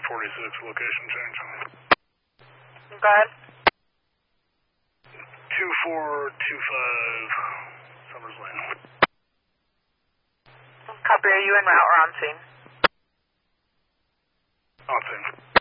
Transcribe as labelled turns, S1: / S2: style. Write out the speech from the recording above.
S1: 1046, location change.
S2: Go ahead.
S1: 2425 Summers Lane.
S2: Copy, are you en route or on scene?
S1: On scene.